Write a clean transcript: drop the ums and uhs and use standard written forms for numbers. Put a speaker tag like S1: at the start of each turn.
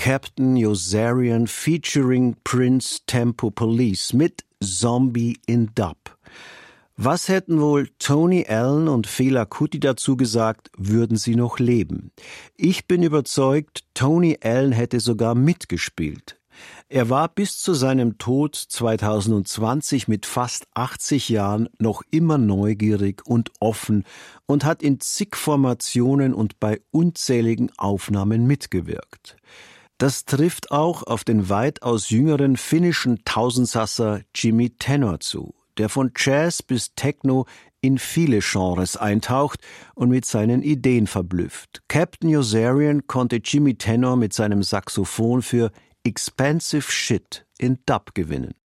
S1: Captain Yossarian featuring Prince Tempo Police mit Zombie in Dub. Was hätten wohl Tony Allen und Fela Kuti dazu gesagt, würden sie noch leben? Ich bin überzeugt, Tony Allen hätte sogar mitgespielt. Er war bis zu seinem Tod 2020 mit fast 80 Jahren noch immer neugierig und offen und hat in zig Formationen und bei unzähligen Aufnahmen mitgewirkt. Das trifft auch auf den weitaus jüngeren finnischen Tausendsasser Jimmy Tenor zu, der von Jazz bis Techno in viele Genres eintaucht und mit seinen Ideen verblüfft. Captain Yossarian konnte Jimmy Tenor mit seinem Saxophon für Expensive Shit in Dub gewinnen.